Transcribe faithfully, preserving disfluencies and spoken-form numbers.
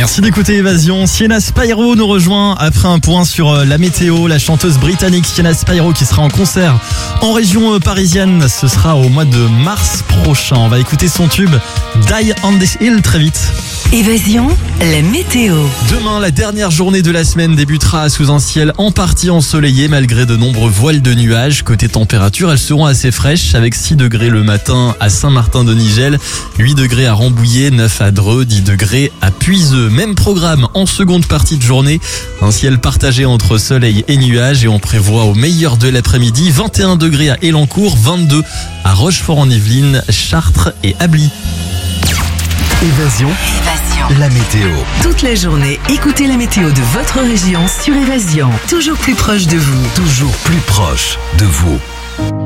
Merci d'écouter Évasion. Sienna Spyro nous rejoint après un point sur la météo. La chanteuse britannique Sienna Spyro qui sera en concert en région parisienne. Ce sera au mois de mars prochain. On va écouter son tube Die on this Hill très vite. Évasion, la météo. Demain, la dernière journée de la semaine débutera sous un ciel en partie ensoleillé malgré de nombreux voiles de nuages. Côté température, elles seront assez fraîches avec six degrés le matin à Saint-Martin-de-Nigel, huit degrés à Rambouillet, neuf à Dreux, dix degrés à Puiseux. Même programme en seconde partie de journée. Un ciel partagé entre soleil et nuages et on prévoit au meilleur de l'après-midi vingt et un degrés à Elancourt, vingt-deux à Rochefort-en-Yvelines, Chartres et Ably. Évasion. Évasion. La météo. Toute la journée, écoutez la météo de votre région sur Évasion. Toujours plus proche de vous. Toujours plus proche de vous.